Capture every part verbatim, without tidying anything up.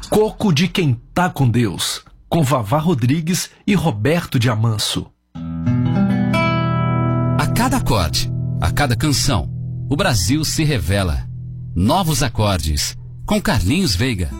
Coco de Quem Tá com Deus, com Vavá Rodrigues e Roberto de Amanso. A cada acorde, a cada canção, o Brasil se revela. Novos acordes, com Carlinhos Veiga.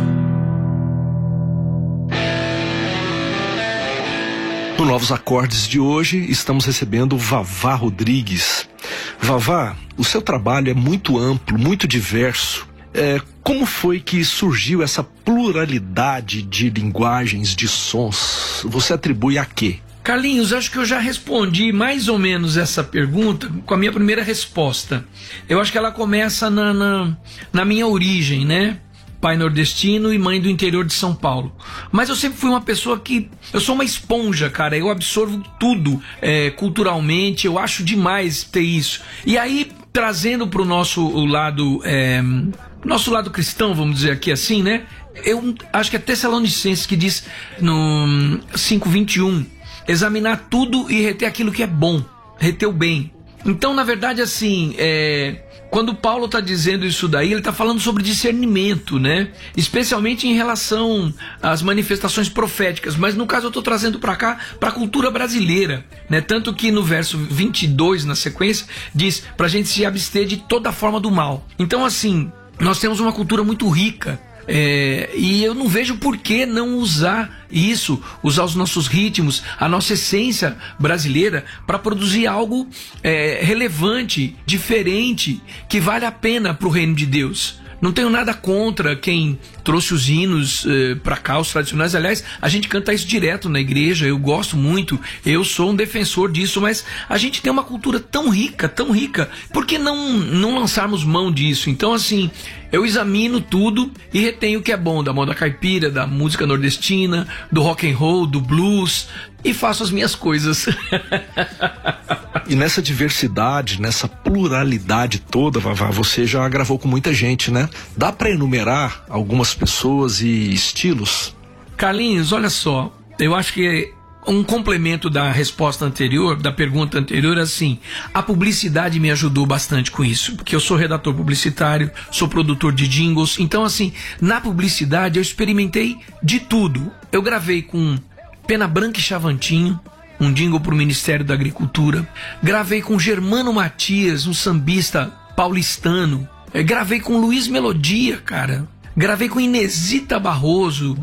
No Novos Acordes de hoje, estamos recebendo Vavá Rodrigues. Vavá, o seu trabalho é muito amplo, muito diverso. É, como foi que surgiu essa pluralidade de linguagens, de sons? Você atribui a quê? Carlinhos, acho que eu já respondi mais ou menos essa pergunta com a minha primeira resposta. Eu acho que ela começa na, na, na minha origem, né? Pai nordestino e mãe do interior de São Paulo. Mas eu sempre fui uma pessoa que... Eu sou uma esponja, cara. Eu absorvo tudo é, culturalmente. Eu acho demais ter isso. E aí, trazendo pro nosso o lado... É, nosso lado cristão, vamos dizer aqui assim, né? Eu acho que é Tessalonicenses que diz no cinco, vinte e um... examinar tudo e reter aquilo que é bom. Reter o bem. Então, na verdade, assim... É, quando Paulo está dizendo isso daí, ele está falando sobre discernimento, né? Especialmente em relação às manifestações proféticas. Mas no caso eu estou trazendo para cá, para a cultura brasileira, né? Tanto que no verso vinte e dois, na sequência, diz para a gente se abster de toda forma do mal. Então, assim, nós temos uma cultura muito rica. É, e eu não vejo por que não usar isso, usar os nossos ritmos, a nossa essência brasileira para produzir algo é, relevante, diferente, que vale a pena para o reino de Deus. Não tenho nada contra quem trouxe os hinos eh, para cá, os tradicionais. Aliás, a gente canta isso direto na igreja, eu gosto muito, eu sou um defensor disso, mas a gente tem uma cultura tão rica, tão rica, por que não, não lançarmos mão disso? Então, assim, eu examino tudo e retenho o que é bom da moda caipira, da música nordestina, do rock and roll, do blues, e faço as minhas coisas. E nessa diversidade, nessa pluralidade toda, Vavá, você já gravou com muita gente, né? Dá para enumerar algumas pessoas e estilos? Carlinhos, olha só, eu acho que um complemento da resposta anterior, da pergunta anterior, assim, a publicidade me ajudou bastante com isso, porque eu sou redator publicitário, sou produtor de jingles, então, assim, na publicidade eu experimentei de tudo. Eu gravei com Pena Branca e Chavantinho, um jingle para o Ministério da Agricultura. Gravei com Germano Matias, um sambista paulistano. Eu gravei com Luiz Melodia, cara. Gravei com Inesita Barroso,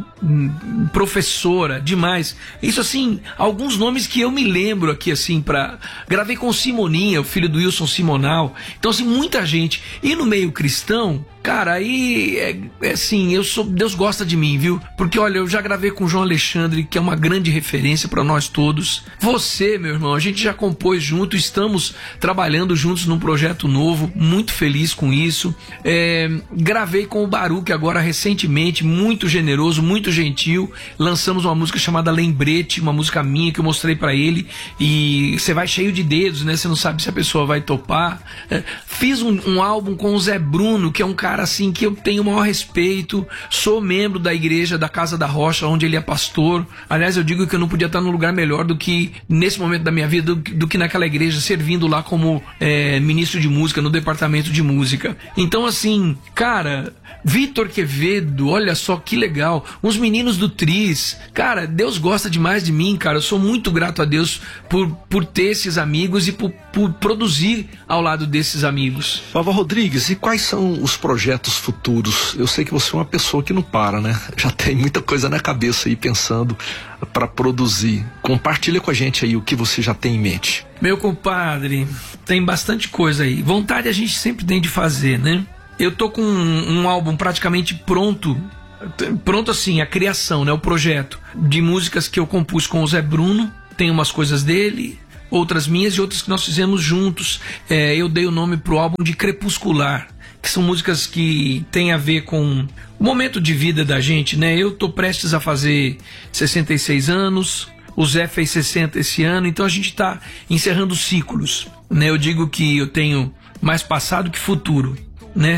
professora, demais. Isso, assim, alguns nomes que eu me lembro aqui, assim, pra... Gravei com Simoninha, o filho do Wilson Simonal. Então, assim, muita gente. E no meio cristão, cara, aí, é, é assim, eu sou... Deus gosta de mim, viu? Porque, olha, eu já gravei com o João Alexandre, que é uma grande referência pra nós todos. Você, meu irmão, a gente já compôs junto, estamos trabalhando juntos num projeto novo, muito feliz com isso. É, gravei com o Baruque agora recentemente, muito generoso, muito gentil. Lançamos uma música chamada Lembrete, uma música minha que eu mostrei pra ele, e você vai cheio de dedos, né? Você não sabe se a pessoa vai topar. É, fiz um, um álbum com o Zé Bruno, que é um cara assim que eu tenho o maior respeito, sou membro da igreja da Casa da Rocha, onde ele é pastor. Aliás, eu digo que eu não podia estar num lugar melhor do que nesse momento da minha vida, do, do que naquela igreja, servindo lá como é, ministro de música, no departamento de música. Então, assim, cara, Vitor Quevedo, olha só que legal, uns meninos do Tris, cara, Deus gosta demais de mim, cara, eu sou muito grato a Deus por, por ter esses amigos e por, por produzir ao lado desses amigos. Vavá Rodrigues, e quais são os projetos futuros? Eu sei que você é uma pessoa que não para, né? Já tem muita coisa na cabeça aí pensando para produzir. Compartilha com a gente aí o que você já tem em mente. Meu compadre, tem bastante coisa aí, vontade a gente sempre tem de fazer, né? Eu tô com um, um álbum praticamente pronto, pronto assim, a criação, né, o projeto de músicas que eu compus com o Zé Bruno. Tem umas coisas dele, outras minhas e outras que nós fizemos juntos. É, eu dei o nome pro álbum de Crepuscular, que são músicas que tem a ver com o momento de vida da gente, né? Eu tô prestes a fazer sessenta e seis anos, o Zé fez sessenta esse ano, então a gente tá encerrando ciclos, né? Eu digo que eu tenho mais passado que futuro, né?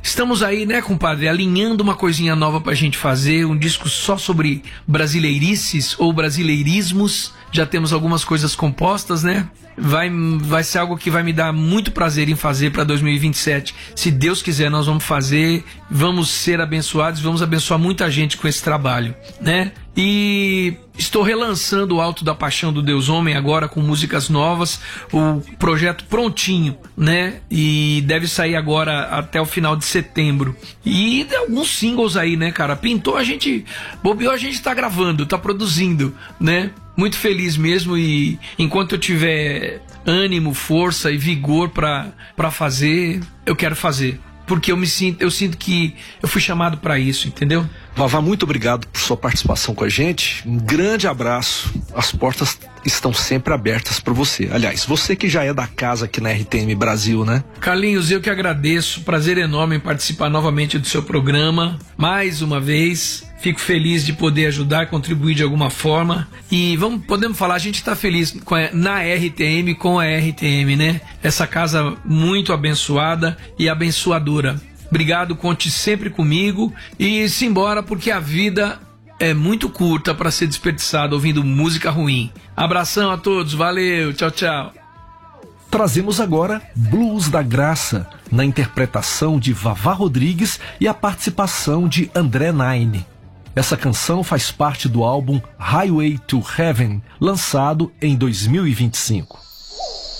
estamos aí, né, compadre, alinhando uma coisinha nova pra gente fazer, um disco só sobre brasileirices ou brasileirismos. Já temos algumas coisas compostas, né? Vai, vai ser algo que vai me dar muito prazer em fazer para dois mil e vinte e sete. Se Deus quiser, nós vamos fazer, vamos ser abençoados, vamos abençoar muita gente com esse trabalho, né? E estou relançando o Alto da Paixão do Deus Homem agora com músicas novas, o projeto prontinho, né? E deve sair agora até o final de setembro. E alguns singles aí, né, cara? Pintou, a gente bobeou, a gente tá gravando, tá produzindo, né? Muito feliz mesmo, e enquanto eu tiver ânimo, força e vigor pra, pra fazer, eu quero fazer. Porque eu me sinto, eu sinto que eu fui chamado para isso, entendeu? Vavá, muito obrigado por sua participação com a gente. Um grande abraço. As portas estão sempre abertas para você. Aliás, você que já é da casa aqui na R T M Brasil, né? Carlinhos, eu que agradeço. Prazer enorme em participar novamente do seu programa. Mais uma vez, fico feliz de poder ajudar, contribuir de alguma forma. E vamos, podemos falar, a gente está feliz com a, na R T M, com a R T M, né? Essa casa muito abençoada e abençoadora. Obrigado, conte sempre comigo e simbora, porque a vida é muito curta para ser desperdiçada ouvindo música ruim. Abração a todos, valeu, tchau, tchau. Trazemos agora Blues da Graça, na interpretação de Vavá Rodrigues e a participação de André Nine. Essa canção faz parte do álbum Highway to Heaven, lançado em dois mil e vinte e cinco.